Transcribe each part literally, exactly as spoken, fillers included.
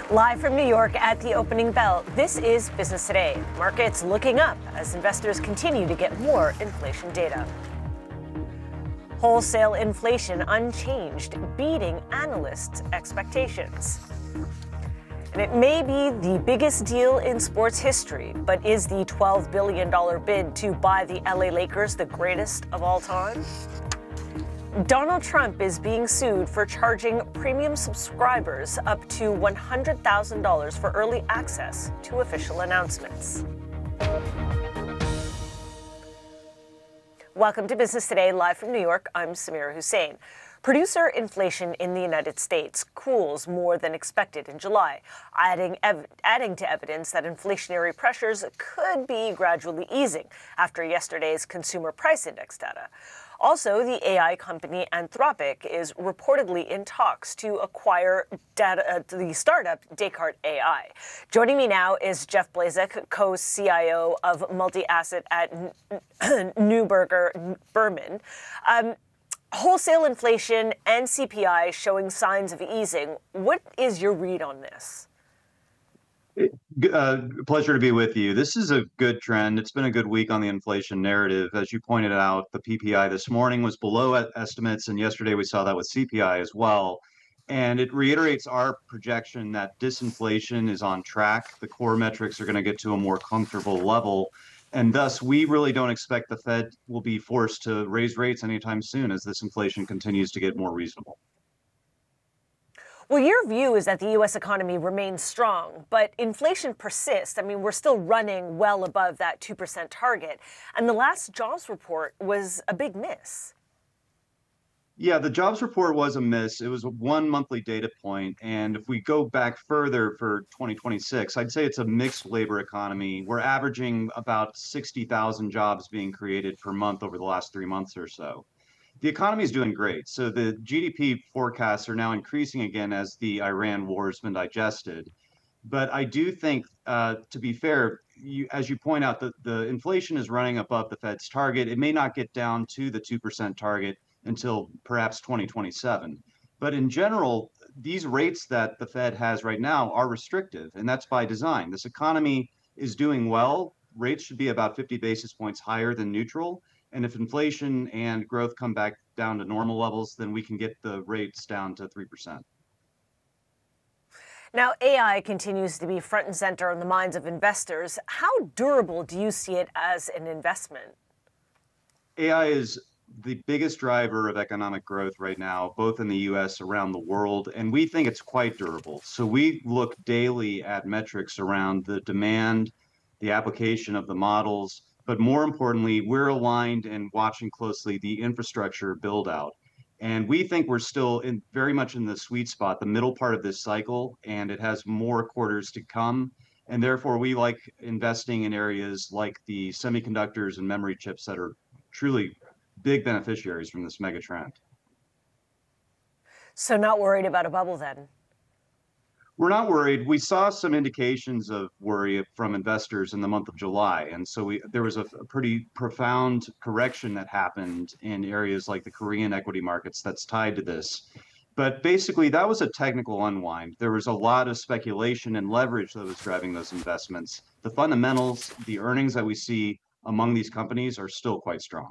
Live from New York at the opening bell, this is Business Today. Markets looking up as investors continue to get more inflation data. Wholesale inflation unchanged, beating analysts' expectations. And it may be the biggest deal in sports history, but is the twelve billion dollars bid to buy the L A Lakers the greatest of all time? Donald Trump is being sued for charging premium subscribers up to one hundred thousand dollars for early access to official announcements. Welcome to Business Today, live from New York. I'm Samira Hussein. Producer inflation in the United States cools more than expected in July, adding, ev- adding to evidence that inflationary pressures could be gradually easing after yesterday's consumer price index data. Also, the A I company Anthropic is reportedly in talks to acquire data, uh, the startup Descartes A I. Joining me now is Jeff Blazek, co-C I O of multi-asset at Neuberger Berman. Um, wholesale inflation and C P I showing signs of easing. What is your read on this? Uh, pleasure to be with you. This is a good trend. It's been a good week on the inflation narrative. As you pointed out, the P P I this morning was below estimates, and yesterday we saw that with C P I as well. And it reiterates our projection that disinflation is on track. The core metrics are going to get to a more comfortable level. And thus, we really don't expect the Fed will be forced to raise rates anytime soon as this inflation continues to get more reasonable. Well, your view is that the U S economy remains strong, but inflation persists. I mean, we're still running well above that two percent target. And the last jobs report was a big miss. Yeah, the jobs report was a miss. It was one monthly data point. And if we go back further for twenty twenty-six, I'd say it's a mixed labor economy. We're averaging about sixty thousand jobs being created per month over the last three months or so. The economy is doing great. So the G D P forecasts are now increasing again as the Iran war has been digested. But I do think, uh, to be fair, you, as you point out, the, the inflation is running above the Fed's target. It may not get down to the two percent target until perhaps twenty twenty-seven. But in general, these rates that the Fed has right now are restrictive, and that's by design. This economy is doing well. Rates should be about fifty basis points higher than neutral. And if inflation and growth come back down to normal levels, then we can get the rates down to three percent. Now, A I continues to be front and center on the minds of investors. How durable do you see it as an investment? A I is the biggest driver of economic growth right now, both in the U S, around the world, and we think it's quite durable. So we look daily at metrics around the demand, the application of the models, but more importantly, we're aligned and watching closely the infrastructure build out. And we think we're still in very much in the sweet spot, the middle part of this cycle, and it has more quarters to come. And therefore, we like investing in areas like the semiconductors and memory chips that are truly big beneficiaries from this mega trend. So not worried about a bubble then? We're not worried. We saw some indications of worry from investors in the month of July. And so we, there was a, a pretty profound correction that happened in areas like the Korean equity markets that's tied to this. But basically, that was a technical unwind. There was a lot of speculation and leverage that was driving those investments. The fundamentals, the earnings that we see among these companies are still quite strong.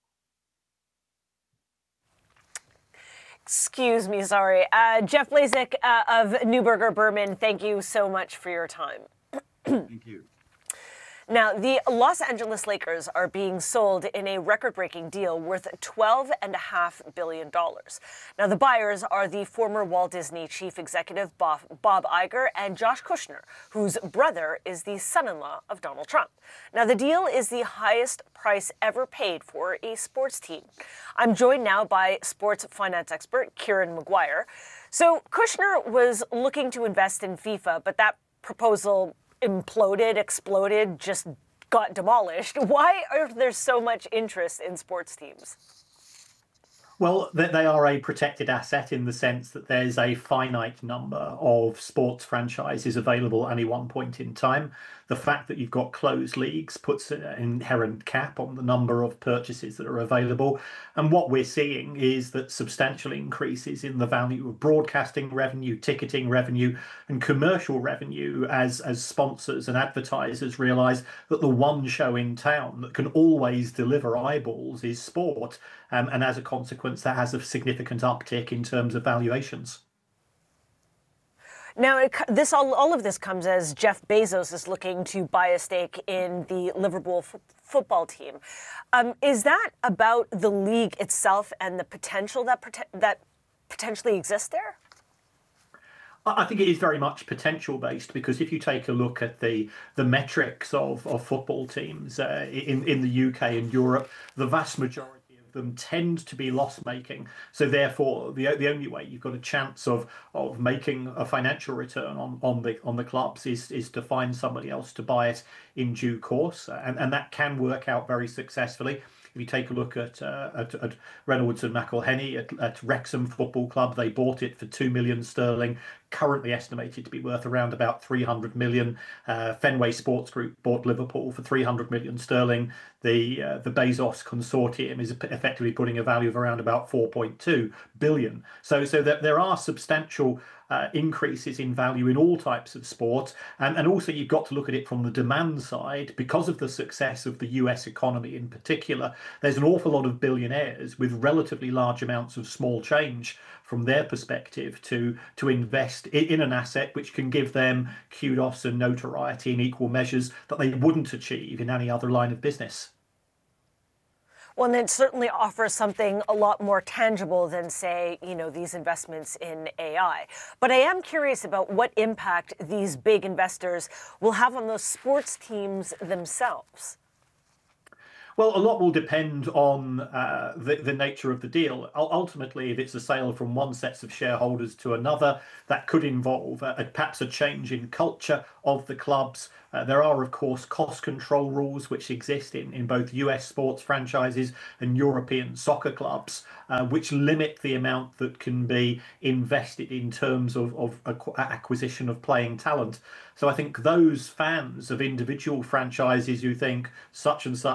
Excuse me, sorry. Uh, Jeff Blazek uh, of Neuberger Berman, thank you so much for your time. Thank you. Now, the Los Angeles Lakers are being sold in a record-breaking deal worth twelve point five billion dollars. Now, the buyers are the former Walt Disney chief executive Bob, Bob Iger and Josh Kushner, whose brother is the son-in-law of Donald Trump. Now, the deal is the highest price ever paid for a sports team. I'm joined now by sports finance expert Kieran Maguire. So, Kushner was looking to invest in FIFA, but that proposal imploded, exploded, just got demolished. Why are there so much interest in sports teams? Well, they they are a protected asset in the sense that there's a finite number of sports franchises available at any one point in time. The fact that you've got closed leagues puts an inherent cap on the number of purchases that are available. And what we're seeing is that substantial increases in the value of broadcasting revenue, ticketing revenue, and commercial revenue as, as sponsors and advertisers realize that the one show in town that can always deliver eyeballs is sport. Um, and as a consequence, that has a significant uptick in terms of valuations. Now, it, this all, all of this comes as Jeff Bezos is looking to buy a stake in the Liverpool f- football team. Um, is that about the league itself and the potential that prote- that potentially exists there? I think it is very much potential based because if you take a look at the the metrics of, of football teams uh, in in the U K and Europe, the vast majority of them tend to be loss making. So therefore, the the only way you've got a chance of of making a financial return on on the on the clubs is is to find somebody else to buy it in due course, and and that can work out very successfully. If you take a look at uh, at, at Reynolds and McElhenney at, at Wrexham Football Club, they bought it for two million sterling, currently estimated to be worth around about three hundred million. Uh, Fenway Sports Group bought Liverpool for three hundred million sterling. The uh, the Bezos consortium is effectively putting a value of around about four point two billion. So so that there are substantial uh, increases in value in all types of sport, and and also you've got to look at it from the demand side because of the success of the U S economy in particular. There's an awful lot of billionaires with relatively large amounts of small change from their perspective to to invest in, in an asset which can give them kudos and notoriety in equal measures that they wouldn't achieve in any other line of business. Well, and it certainly offers something a lot more tangible than, say, you know, these investments in A I. But I am curious about what impact these big investors will have on those sports teams themselves. Well, a lot will depend on uh, the, the nature of the deal. Ultimately, if it's a sale from one set of shareholders to another, that could involve uh, perhaps a change in culture of the clubs. Uh, there are, of course, cost control rules which exist in, in both U S sports franchises and European soccer clubs, uh, which limit the amount that can be invested in terms of, of acquisition of playing talent. So I think those fans of individual franchises who think such and such